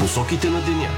Посоките на деня.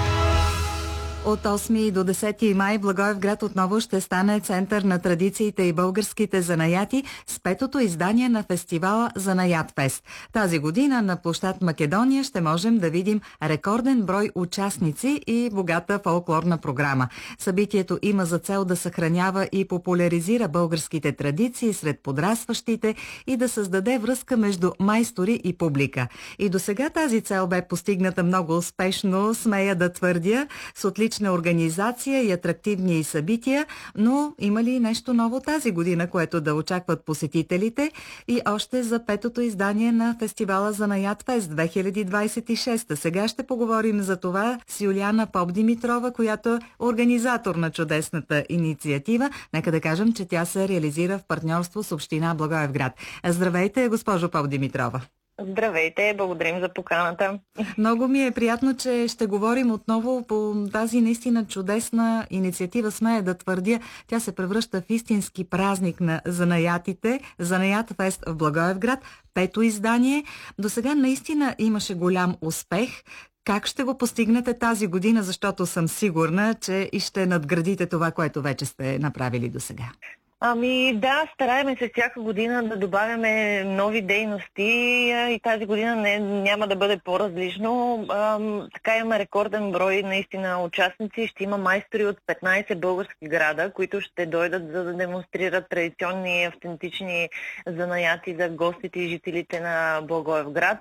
От 8 до 10 май Благоевград отново ще стане център на традициите и българските занаяти с петото издание на фестивала Занаят Фест. Тази година на площад Македония ще можем да видим рекорден брой участници и богата фолклорна програма. Събитието има за цел да съхранява и популяризира българските традиции сред подрастващите и да създаде връзка между майстори и публика. И до сега тази цел бе постигната много успешно, смея да твърдя, с отлична организация и атрактивни събития, но има ли нещо ново тази година, което да очакват посетителите и още за петото издание на фестивала Занаят Фест 2026. Сега ще поговорим за това с Юлиана Попдимитрова, която е организатор на чудесната инициатива. Нека да кажем, че тя се реализира в партньорство с община Благоевград. Здравейте, госпожо Попдимитрова. Здравейте, благодарим за поканата. Много ми е приятно, че ще говорим отново по тази наистина чудесна инициатива. Смея да твърдя, тя се превръща в истински празник на занаятите. Занаят Фест в Благоевград, пето издание. До сега наистина имаше голям успех. Как ще го постигнете тази година, защото съм сигурна, че и ще надградите това, което вече сте направили до сега? Да, стараеме се всяка година да добавяме нови дейности и тази година няма да бъде по-различно. Така имаме рекорден брой наистина участници. Ще има майстори от 15 български града, които ще дойдат за да демонстрират традиционни и автентични занаяти за гостите и жителите на Благоевград.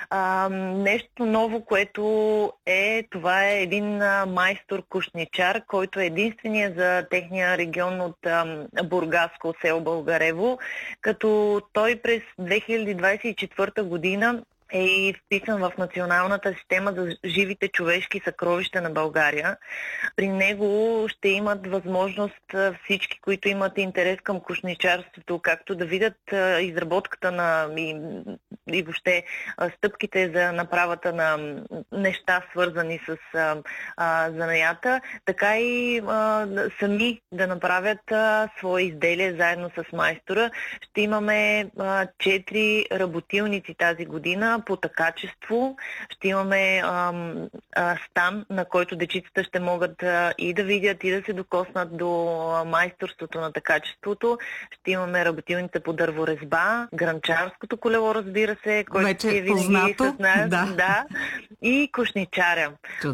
Нещо ново, което това е един майстор-кушничар, който е единствения за техния регион от Бургаско, село Българево, като той през 2024 година е вписан в националната система за живите човешки съкровища на България. При него ще имат възможност всички, които имат интерес към кушничарството, както да видят изработката и въобще стъпките за направата на неща, свързани с занаята, така и сами да направят свои изделия заедно с майстора. Ще имаме 4 работилници тази година по качество. Ще имаме стан, на който дечицата ще могат и да видят, и да се докоснат до майсторството на качеството. Ще имаме работилните по дърворезба, гранчарското колело, разбира се, който вече е винаги познато. С нас. Да. И кушничаря.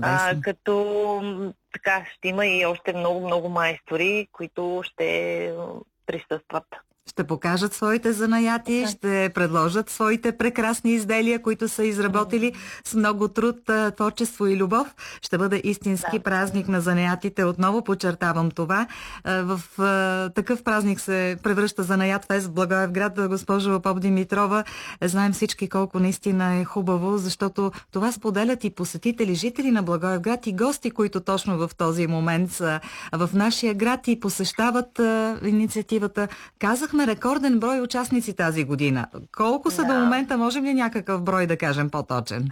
Като така ще има и още много майстори, които ще присъстват. Ще покажат своите занаяти, ще предложат своите прекрасни изделия, които са изработили с много труд, творчество и любов. Ще бъде истински празник на занаятите. Отново подчертавам това. В такъв празник се превръща Занаят Фест в Благоевград. Госпожо Попдимитрова, знаем всички колко наистина е хубаво, защото това споделят и посетители, жители на Благоевград и гости, които точно в този момент са в нашия град и посещават инициативата. Казахме рекорден брой участници тази година. Колко са до момента? Можем ли някакъв брой да кажем по-точен?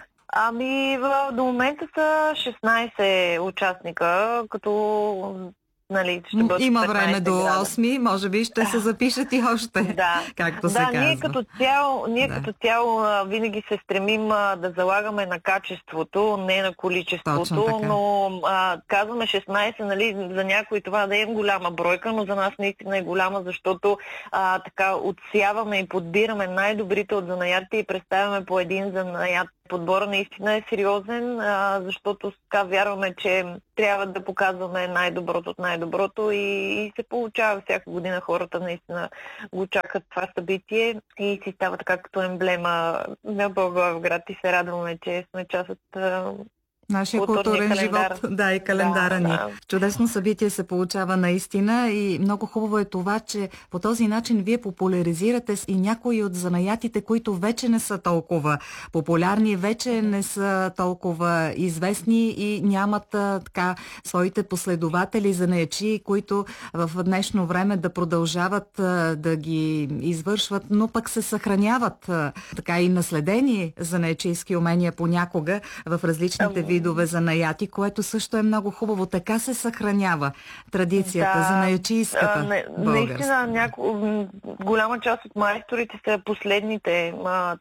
До момента са 16 участника, като ще бъдат има време до града. 8, може би ще се запишат и още, както се казва. Ние като цяло винаги се стремим да залагаме на качеството, не на количеството, но казваме 16, за някой това да е голяма бройка, но за нас наистина е голяма, защото така отсяваме и подбираме най-добрите от занаятите и представяме по един занаят. Подбора наистина е сериозен, защото така вярваме, че трябва да показваме най-доброто от най-доброто и се получава всяка година. Хората наистина го чакат това събитие и си става така като емблема на Благоевград и се радваме, че сме част от нашия културен живот, и календара ни. Чудесно събитие се получава наистина и много хубаво е това, че по този начин вие популяризирате и някои от занаятите, които вече не са толкова популярни, вече не са толкова известни и нямат своите последователи занаячи, които в днешно време да продължават да ги извършват, но пък се съхраняват така и наследени занаячийски умения понякога в различните видове видове занаяти, което също е много хубаво. Така се съхранява традицията занаячийската българска. Наистина, голяма част от майсторите са последните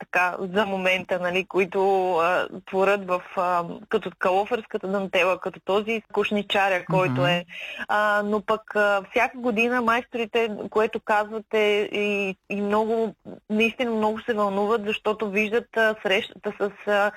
за момента, нали, които творят като калоферската дантела, като този кошничаря, който е. Но пък всяка година майсторите, което казвате, и много, наистина много се вълнуват, защото виждат срещата с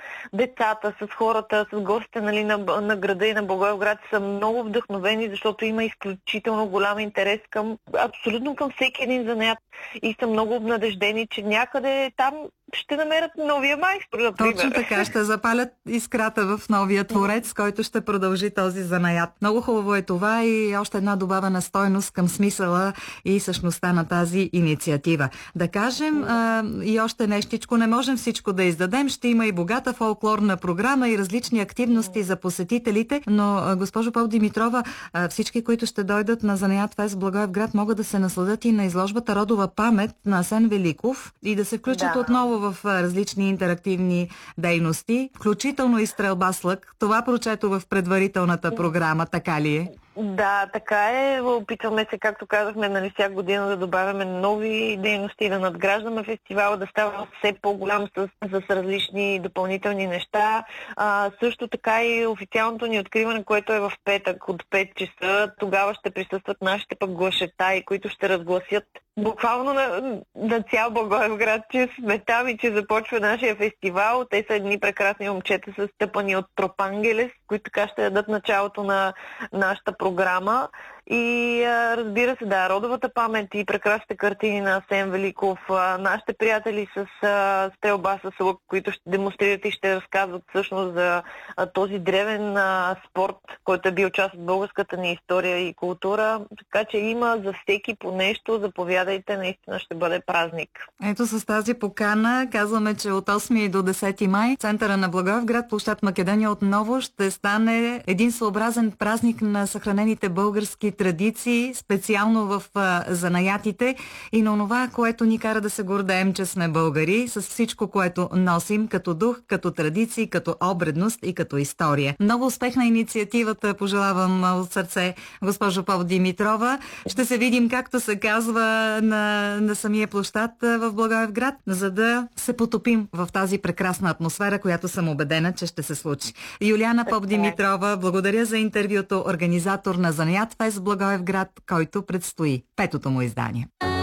децата, с хората, с гостите, нали, на града и на Благоевград, са много вдъхновени, защото има изключително голям интерес абсолютно към всеки един занаят и са много обнадеждени, че някъде там ще намерят новия майстор, например. Точно така, ще запалят искрата в новия творец, който ще продължи този занаят. Много хубаво е това и още една добавена стойност към смисъла и същността на тази инициатива. Да кажем и още нещичко, не можем всичко да издадем, ще има и богата фолклорна програма и различни активности за посетителите, но госпожо Попдимитрова, всички, които ще дойдат на Занаят фест в Благоевград, могат да се насладят и на изложбата Родова памет на Асен Великов и да се включат отново в различни интерактивни дейности, включително и стрелба с лък. Това прочето в предварителната програма, така ли е? Да, така е. Опитваме се, както казахме, нали, всяка година да добавяме нови дейности, да надграждаме фестивала, да става все по-голям с различни допълнителни неща. Също така и официалното ни откриване, което е в петък от 5 часа. Тогава ще присъстват нашите пък глашетаи, които ще разгласят буквално на цял Благоевград, че сме там и че започва нашия фестивал. Те са едни прекрасни момчета с стъпани от Тропангелес, които така ще дадат началото на нашата програма. И разбира се, Родовата памет и прекрасните картини на Асен Великов, нашите приятели с стрелба с лък, които ще демонстрират и ще разказват всъщност за този древен спорт, който е бил част от българската ни история и култура. Така че има за всеки по нещо, заповядайте, наистина ще бъде празник. Ето с тази покана казваме, че от 8 до 10 май центъра на Благоевград, площад Македония отново ще стане един съобразен празник на съхранените български традиции, специално в занаятите и на това, което ни кара да се гордеем, че сме българи, с всичко, което носим като дух, като традиции, като обредност и като история. Много успех на инициативата пожелавам от сърце, госпожо Попдимитрова. Ще се видим, както се казва, на самия площад в Благоевград, за да се потопим в тази прекрасна атмосфера, която съм убедена, че ще се случи. Юлиана Попдимитрова, благодаря за интервюто, организатор на Занаят фест в Благоевград, който предстои 5-то му издание.